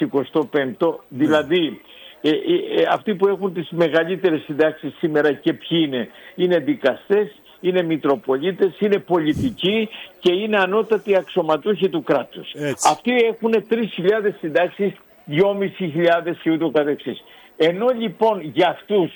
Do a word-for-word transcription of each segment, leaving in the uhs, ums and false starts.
εξηκοστό πέμπτο, δηλαδή ε, ε, ε, αυτοί που έχουν τις μεγαλύτερες συντάξεις σήμερα και ποιοι είναι, είναι δικαστές, είναι μητροπολίτες, είναι πολιτικοί και είναι ανώτατοι αξιωματούχοι του κράτους. Έτσι. Αυτοί έχουν τρεις χιλιάδες συντάξεις, δυόμισι χιλιάδες και ούτω καθεξής. Ενώ λοιπόν για αυτούς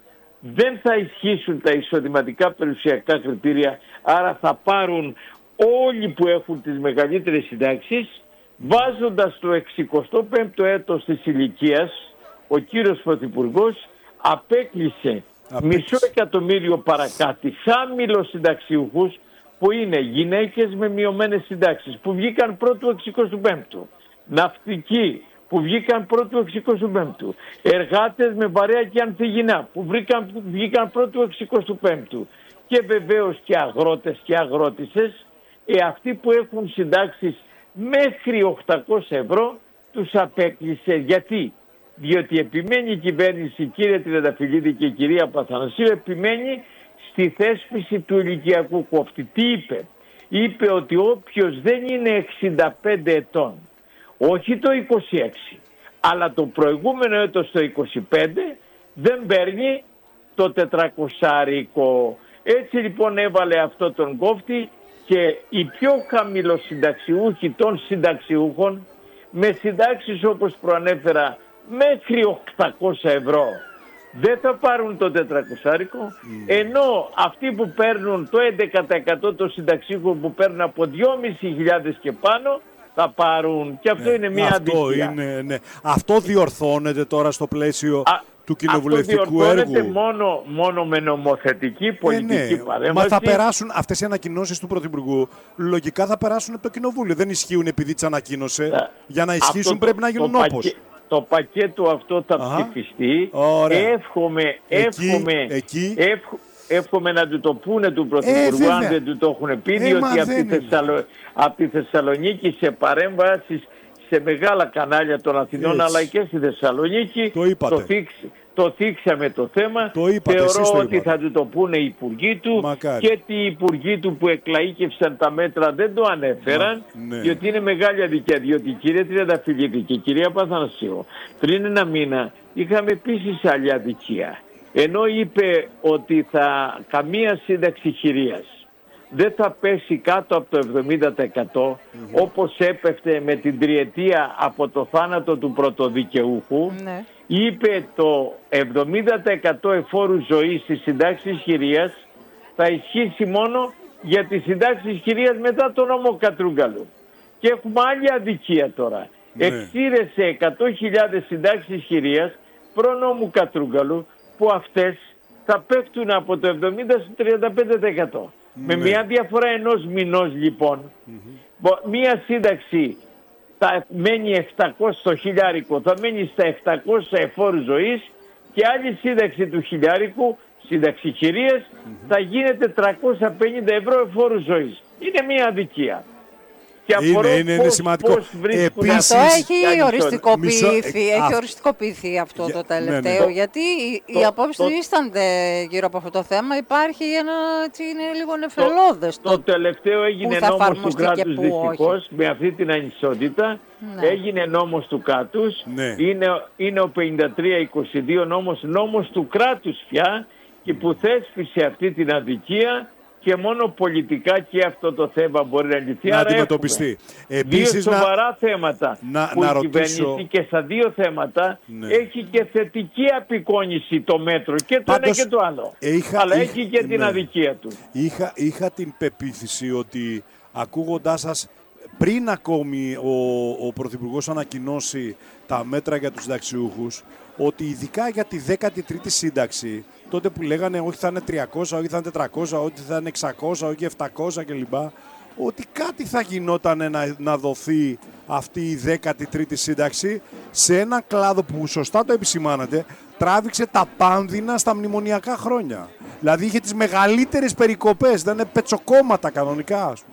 δεν θα ισχύσουν τα εισοδηματικά περιουσιακά κριτήρια, άρα θα πάρουν όλοι που έχουν τις μεγαλύτερες συντάξεις, βάζοντας το εξηκοστό πέμπτο έτος της ηλικίας, ο κύριος Πρωθυπουργός απέκλεισε μισό εκατομμύριο παρακάτι χάμηλος συνταξιούχους που είναι γυναίκες με μειωμένες συντάξεις που βγήκαν πρώτου εξηκοστού πέμπτου, ναυτικοί που βγήκαν πρώτου εξηκοστού πέμπτου, εργάτες με βαρέα και ανθυγινά που βρήκαν, που βγήκαν πρώτου εξηκοστού πέμπτου και βεβαίως και αγρότες και αγρότισσες, ε, αυτοί που έχουν συντάξεις μέχρι οκτακόσια ευρώ τους απέκλεισε. Γιατί? Διότι επιμένει η κυβέρνηση, κύριε Τριανταφυλλίδη και κυρία Παθανασίου, επιμένει στη θέσπιση του ηλικιακού κόφτη. Τι είπε? Είπε ότι όποιος δεν είναι εξήντα πέντε ετών, όχι το είκοσι έξι, αλλά το προηγούμενο έτος το είκοσι πέντε, δεν παίρνει το τετρακοσάρικο. Έτσι λοιπόν έβαλε αυτό τον κόφτη και οι πιο χαμηλοσυνταξιούχοι των συνταξιούχων με συντάξεις όπως προανέφερα μέχρι οκτακόσια ευρώ δεν θα πάρουν το τετρακοσάρικο, mm. ενώ αυτοί που παίρνουν το έντεκα τοις εκατό των συνταξιούχων που παίρνουν από δυόμισι χιλιάδες και πάνω θα πάρουν. Και αυτό ναι, είναι μια αυτό αδικία. Είναι, ναι. Αυτό διορθώνεται τώρα στο πλαίσιο Α, του κοινοβουλευτικού έργου. Αυτό διορθώνεται μόνο, μόνο με νομοθετική πολιτική ε, ναι. παρέμβαση. Μα θα περάσουν αυτές οι ανακοινώσεις του Πρωθυπουργού, λογικά θα περάσουν από το Κοινοβούλιο. Δεν ισχύουν επειδή τις ανακοίνωσε. Α, Για να ισχύσουν πρέπει το, να γίνουν όπως. Το πακέτο αυτό θα Αχα. ψηφιστεί. Εύχομαι, εκεί, εύχομαι, εκεί. εύχομαι, εύχομαι να του το πούνε του Πρωθυπουργού, ε, αν δεν του το έχουν πει, ε, διότι από τη, Θεσσαλο... από τη Θεσσαλονίκη σε παρέμβασεις σε μεγάλα κανάλια των Αθηνών, έτσι, αλλά και στη Θεσσαλονίκη το, το, θίξ, το θίξαμε το θέμα. Το είπατε, Θεωρώ το ότι θα του το πούνε οι υπουργοί του. Μακάρι. Και οι υπουργοί του που εκλαΐκευσαν τα μέτρα δεν το ανέφεραν, Μα, ναι. διότι είναι μεγάλη αδικία. Διότι κύριε Τριανταφυλλίδη και κυρία Παθανασίου, πριν ένα μήνα είχαμε επίσης άλλη αδικία. Ενώ είπε ότι θα καμία σύνταξη χειρίας δεν θα πέσει κάτω από το εβδομήντα τοις εκατό mm-hmm. όπως έπεφτε με την τριετία από το θάνατο του πρωτοδικαιούχου, ναι. είπε το εβδομήντα τοις εκατό εφόρου ζωής στις συντάξεις χειρίας θα ισχύσει μόνο για τις συντάξεις χειρίας μετά τον νόμο Κατρούγκαλου. Και έχουμε άλλη αδικία τώρα. Ναι. Εξήρεσε εκατό χιλιάδες συντάξεις χειρίας προ νόμου Κατρούγκαλου που αυτές θα πέφτουν από το εβδομήντα στο τριάντα πέντε τοις εκατό. Ναι. Με μια διαφορά ενός μηνός λοιπόν, mm-hmm. μία σύνταξη θα μένει επτακόσια στο χιλιάρικο, θα μένει στα επτακόσια εφόρου ζωής και άλλη σύνταξη του χιλιάρικου, σύνταξη χειρίας, mm-hmm. θα γίνεται τριακόσια πενήντα ευρώ εφόρου ζωής. Είναι μια αδικία. Και είναι, είναι, είναι πώς, σημαντικό. Πώς Επίσης, αυτό έχει οριστικοποιηθεί, μισό... έχει οριστικοποιηθεί αυτό το τελευταίο, ναι, ναι. γιατί το, οι απόψεις το... του ήσταν γύρω από αυτό το θέμα. Υπάρχει ένα, έτσι, είναι λίγο νεφελώδες. Το, το, το τελευταίο έγινε νόμος του κράτους δυστυχώς, με αυτή την ανισότητα, ναι. έγινε νόμος του κράτους, ναι. είναι, είναι ο πενήντα τρία είκοσι δύο νόμος, νόμος του κράτους πια και που θέσπισε αυτή την αδικία. Και μόνο πολιτικά και αυτό το θέμα μπορεί να λυθεί. Να αντιμετωπιστεί. Επίσης, δύο σοβαρά να... θέματα να, που να η ρωτήσω... κυβέρνηση και στα δύο θέματα ναι. έχει και θετική απεικόνηση το μέτρο. Και το Πάντως, ένα και το άλλο. Είχα, Αλλά είχα, έχει και ναι. την αδικία του. Είχα, είχα την πεποίθηση ότι ακούγοντάς σας πριν ακόμη ο, ο Πρωθυπουργός ανακοινώσει τα μέτρα για τους συνταξιούχους, ότι ειδικά για τη δέκατη τρίτη σύνταξη, τότε που λέγανε όχι θα είναι τριακόσια, όχι θα είναι τετρακόσια, όχι θα είναι εξακόσια, όχι επτακόσια κλπ. Ότι κάτι θα γινόταν να, να δοθεί αυτή η δέκατη τρίτη σύνταξη σε ένα κλάδο που σωστά το επισημάνατε, τράβηξε τα πάνδυνα στα μνημονιακά χρόνια. Δηλαδή είχε τις μεγαλύτερες περικοπές, ήταν πετσοκόμματα κανονικά, ας πούμε.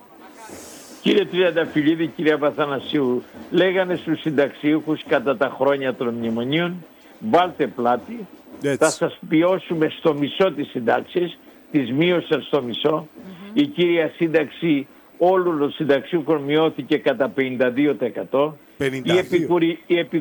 Κύριε Τριανταφυλλίδη, κυρία Παθανασίου, λέγανε στους συνταξιούχους κατά τα χρόνια των μνημονίων, βάλτε πλάτη, έτσι. Θα σας ποιώσουμε στο μισό της συντάξης, τις μείωσαν στο μισό. Mm-hmm. Η κύρια σύνταξη όλων των συνταξιούχων μειώθηκε κατά πενήντα δύο τοις εκατό. πενήντα δύο. Η, επικουρη, η, επι,